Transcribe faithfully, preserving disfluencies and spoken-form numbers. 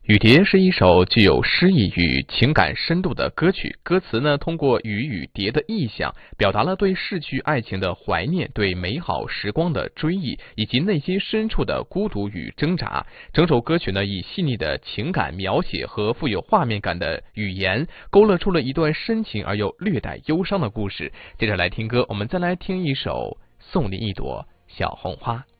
雨蝶是一首具有诗意与情感深度的歌曲，歌词呢通过雨与蝶的意象，表达了对逝去爱情的怀念、对美好时光的追忆，以及内心深处的孤独与挣扎。整首歌曲呢以细腻的情感描写和富有画面感的语言，勾勒出了一段深情而又略带忧伤的故事。接着来听歌，我们再来听一首《送你一朵小红花》。